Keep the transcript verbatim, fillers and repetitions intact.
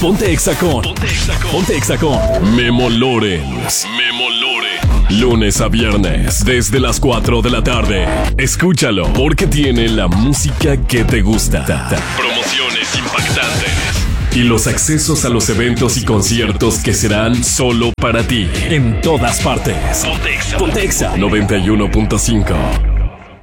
Ponte Exa con. Ponte Exa con. Ponte Exa con Memo Lorens. Memo Lorens. Lunes a viernes, desde las cuatro de la tarde. Escúchalo, porque tiene la música que te gusta. Promociones impactantes. Y los accesos a los eventos y conciertos que serán solo para ti. En todas partes. Ponte Exa. Ponte Exa noventa y uno punto cinco.